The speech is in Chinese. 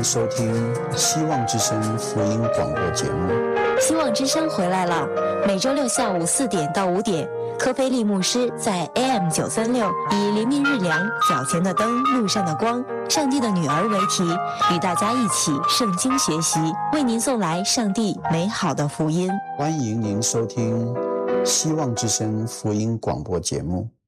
收听希望之声福音广播节目。 希望之声回来了，每周六下午4点到5点，柯菲利牧师在 AM936以黎明日亮、脚前的灯、路上的光、上帝的女儿为题，与大家一起圣经学习，为您送来上帝美好的福音。 欢迎您收听希望之声福音广播节目。